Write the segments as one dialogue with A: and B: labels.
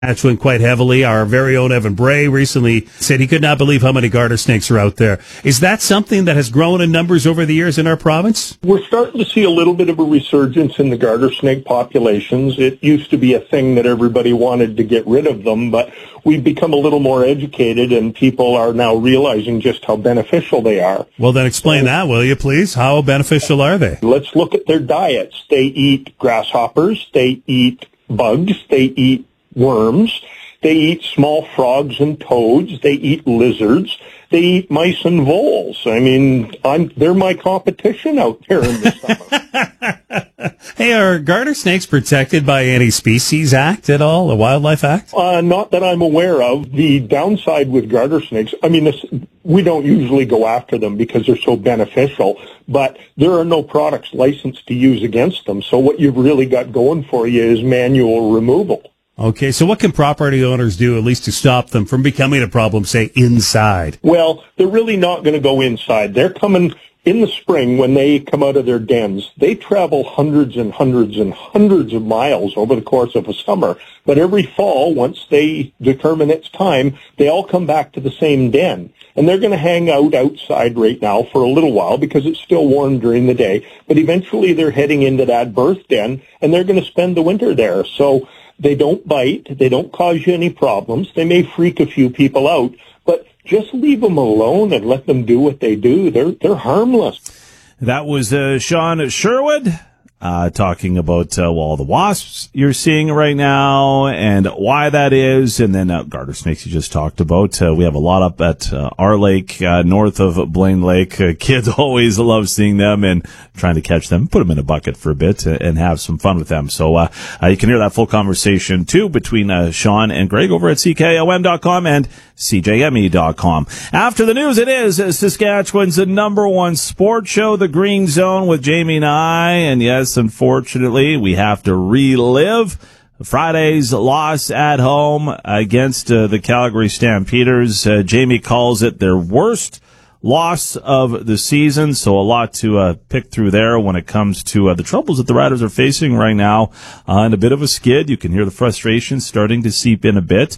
A: Saskatchewan quite heavily. Our very own Evan Bray recently said he could not believe how many garter snakes are out there. Is that something that has grown in numbers over the years in our province?
B: We're starting to see a little bit of a resurgence in the garter snake populations. It used to be a thing that everybody wanted to get rid of them, but we've become a little more educated and people are now realizing just how beneficial they are.
A: Well, then explain that, will you, please? How beneficial are they?
B: Let's look at their diets. They eat grasshoppers, they eat bugs, they eat worms, they eat small frogs and toads, they eat lizards, they eat mice and voles. I mean, they're my competition out there in the summer.
A: Hey, are garter snakes protected by any Species Act at all, a Wildlife Act?
B: Not that I'm aware of. The downside with garter snakes, we don't usually go after them because they're so beneficial, but there are no products licensed to use against them. So what you've really got going for you is manual removal.
A: Okay, so what can property owners do at least to stop them from becoming a problem, say, inside?
B: Well, they're really not going to go inside. They're coming in the spring when they come out of their dens. They travel hundreds and hundreds and hundreds of miles over the course of a summer. But every fall, once they determine it's time, they all come back to the same den. And they're going to hang out outside right now for a little while because it's still warm during the day. But eventually they're heading into that birth den and they're going to spend the winter there. So they don't bite. They don't cause you any problems. They may freak a few people out, but just leave them alone and let them do what they do. They're harmless.
C: That was Sean Sherwood talking about all the wasps you're seeing right now and why that is. And then garter snakes you just talked about. We have a lot up at our lake north of Blaine Lake. Kids always love seeing them and trying to catch them, put them in a bucket for a bit and have some fun with them. So you can hear that full conversation too between Sean and Greg over at CKOM.com and CJME.com. After the news, it is Saskatchewan's number one sports show, The Green Zone with Jamie and I. And yes, unfortunately, we have to relive Friday's loss at home against the Calgary Stampeders. Jamie calls it their worst loss of the season, so a lot to pick through there when it comes to the troubles that the Riders are facing right now. And a bit of a skid. You can hear the frustration starting to seep in a bit.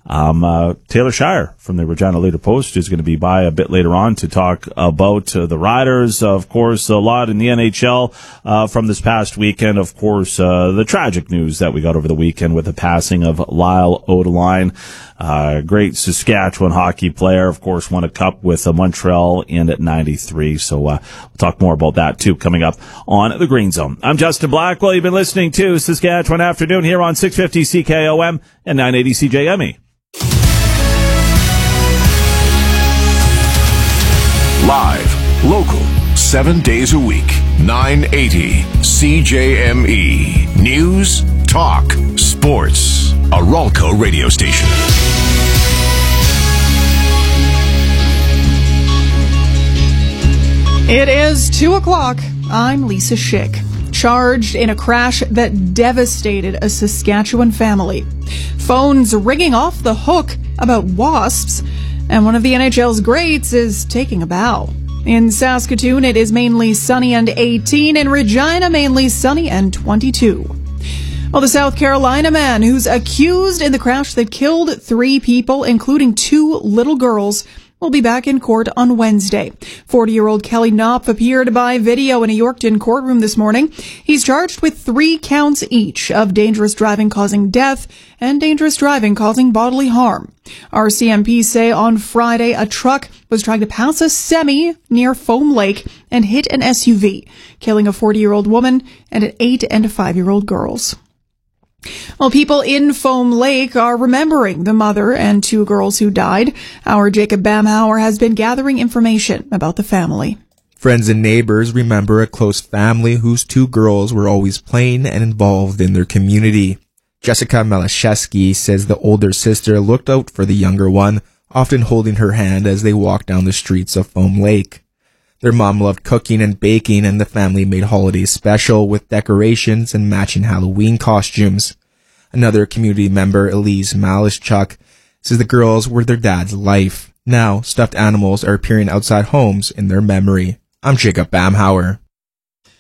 C: Taylor Shire from the Regina Leader-Post is going to be by a bit later on to talk about the Riders. Of course, a lot in the NHL from this past weekend. Of course, the tragic news that we got over the weekend with the passing of Lyle Odeline, great Saskatchewan hockey player. Of course, won a cup with Montreal in '93. So we'll talk more about that too coming up on the Green Zone. I'm Justin Blackwell. You've been listening to Saskatchewan Afternoon here on 650 CKOM and 980 CJME.
D: Live, local, 7 days a week, 980 CJME. News, talk, sports. A Ralco radio station.
E: It is 2 o'clock. I'm Lisa Schick. Charged in a crash that devastated a Saskatchewan family. Phones ringing off the hook about wasps. And one of the NHL's greats is taking a bow. In Saskatoon, it is mainly sunny and 18. In Regina, mainly sunny and 22. Well, the South Carolina man who's accused in the crash that killed 3 people, including 2 little girls, will be back in court on Wednesday. 40-year-old Kelly Knopf appeared by video in a Yorkton courtroom this morning. He's charged with 3 counts each of dangerous driving causing death and dangerous driving causing bodily harm. RCMP say on Friday a truck was trying to pass a semi near Foam Lake and hit an SUV, killing a 40-year-old woman and an 8 and 5-year-old girls. Well, people in Foam Lake are remembering the mother and 2 girls who died. Our Jacob Bamhauer has been gathering information about the family.
F: Friends and neighbors remember a close family whose 2 girls were always playing and involved in their community. Jessica Malashevsky says the older sister looked out for the younger one, often holding her hand as they walked down the streets of Foam Lake. Their mom loved cooking and baking, and the family made holidays special with decorations and matching Halloween costumes. Another community member, Elise Malischuk, says the girls were their dad's life. Now, stuffed animals are appearing outside homes in their memory. I'm Jacob Bamhauer.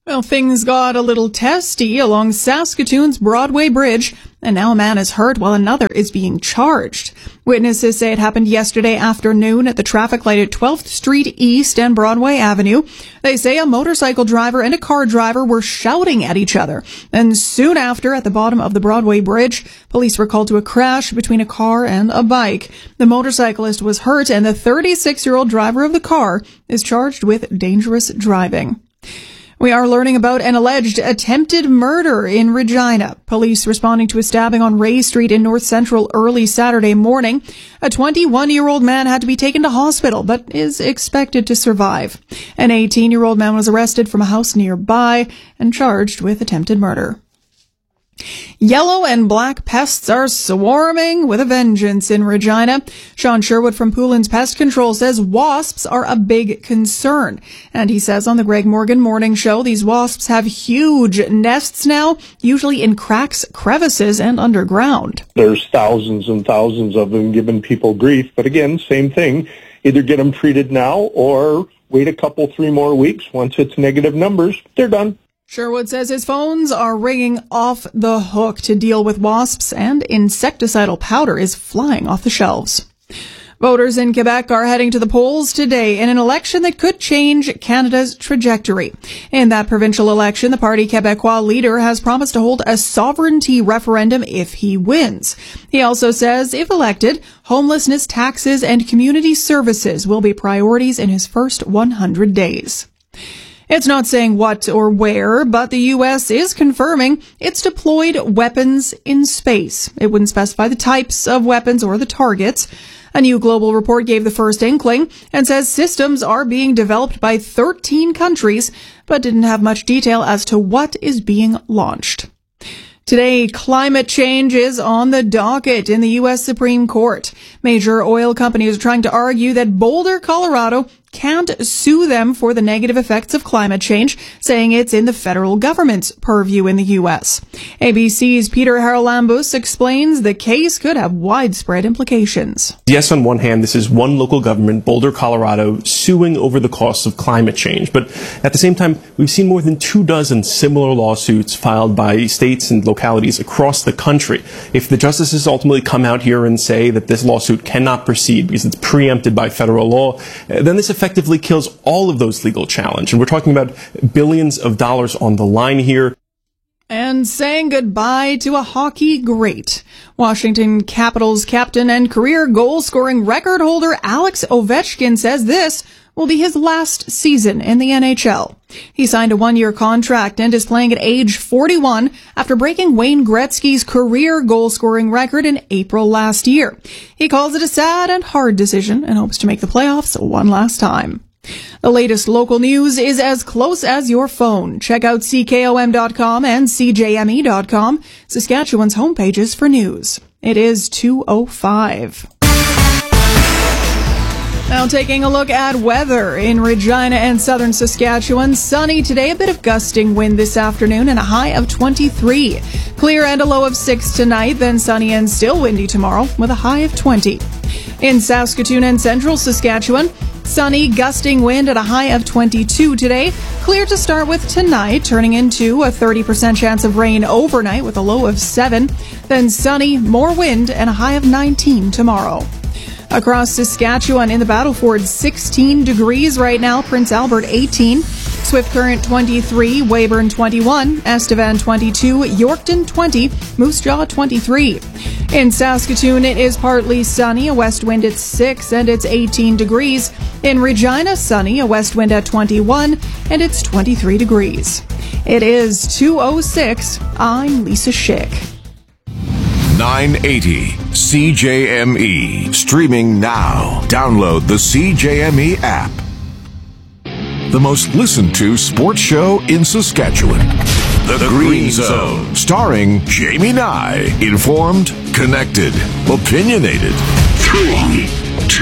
E: Well, things got a little testy along Saskatoon's Broadway Bridge, and now a man is hurt while another is being charged. Witnesses say it happened yesterday afternoon at the traffic light at 12th Street East and Broadway Avenue. They say a motorcycle driver and a car driver were shouting at each other. And soon after, at the bottom of the Broadway Bridge, police were called to a crash between a car and a bike. The motorcyclist was hurt, and the 36-year-old driver of the car is charged with dangerous driving. We are learning about an alleged attempted murder in Regina. Police responding to a stabbing on Ray Street in North Central early Saturday morning. A 21-year-old man had to be taken to hospital, but is expected to survive. An 18-year-old man was arrested from a house nearby and charged with attempted murder. Yellow and black pests are swarming with a vengeance in Regina. Sean Sherwood from Poulin's Pest Control says wasps are a big concern. And he says on the Greg Morgan Morning Show, these wasps have huge nests now, usually in cracks, crevices, and underground.
B: There's thousands and thousands of them giving people grief. But again, same thing. Either get them treated now or wait a couple, 3 more weeks. Once it's negative numbers, they're done.
E: Sherwood says his phones are ringing off the hook to deal with wasps, and insecticidal powder is flying off the shelves. Voters in Quebec are heading to the polls today in an election that could change Canada's trajectory. In that provincial election, the Parti Québécois leader has promised to hold a sovereignty referendum if he wins. He also says, if elected, homelessness, taxes, and community services will be priorities in his first 100 days. It's not saying what or where, but the U.S. is confirming it's deployed weapons in space. It wouldn't specify the types of weapons or the targets. A new global report gave the first inkling and says systems are being developed by 13 countries, but didn't have much detail as to what is being launched. Today, climate change is on the docket in the U.S. Supreme Court. Major oil companies are trying to argue that Boulder, Colorado, can't sue them for the negative effects of climate change, saying it's in the federal government's purview in the U.S. ABC's Peter Haralambous explains the case could have widespread implications.
G: Yes, on one hand, this is one local government, Boulder, Colorado, suing over the costs of climate change. But at the same time, we've seen more than 24 similar lawsuits filed by states and localities across the country. If the justices ultimately come out here and say that this lawsuit cannot proceed because it's preempted by federal law, then this effectively kills all of those legal challenges. And we're talking about billions of dollars on the line here.
E: And saying goodbye to a hockey great. Washington Capitals captain and career goal-scoring record holder Alex Ovechkin says this will be his last season in the NHL. He signed a 1-year contract and is playing at age 41 after breaking Wayne Gretzky's career goal-scoring record in April last year. He calls it a sad and hard decision and hopes to make the playoffs one last time. The latest local news is as close as your phone. Check out CKOM.com and CJME.com, Saskatchewan's homepages for news. It is 2:05. Now taking a look at weather in Regina and southern Saskatchewan. Sunny today, a bit of gusting wind this afternoon and a high of 23. Clear and a low of 6 tonight, then sunny and still windy tomorrow with a high of 20. In Saskatoon and central Saskatchewan, sunny, gusting wind at a high of 22 today. Clear to start with tonight, turning into a 30% chance of rain overnight with a low of 7. Then sunny, more wind, and a high of 19 tomorrow. Across Saskatchewan in the Battleford, 16 degrees right now. Prince Albert, 18. Swift Current, 23. Weyburn, 21. Estevan, 22. Yorkton, 20. Moose Jaw, 23. In Saskatoon, it is partly sunny. A west wind at 6, and it's 18 degrees. In Regina, sunny. A west wind at 21, and it's 23 degrees. It is 2:06. I'm Lisa Schick.
D: 980 CJME. Streaming now. Download the CJME app. The most listened to sports show in Saskatchewan. The Green Zone. Starring Jamie Nye. Informed, connected, opinionated. 3,